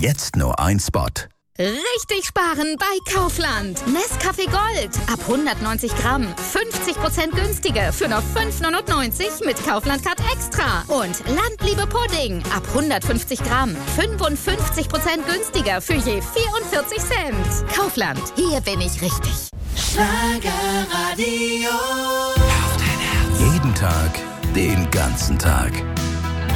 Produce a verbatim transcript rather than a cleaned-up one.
Jetzt nur ein Spot. Richtig sparen bei Kaufland. Nescafé Gold. Ab hundertneunzig Gramm. fünfzig Prozent günstiger für nur fünf neunundneunzig mit Kaufland Card Extra. Und Landliebe Pudding. Ab hundertfünfzig Gramm. fünfundfünfzig Prozent günstiger für je vierundvierzig Cent. Kaufland. Hier bin ich richtig. Schlagerradio. Jeden Tag, den ganzen Tag.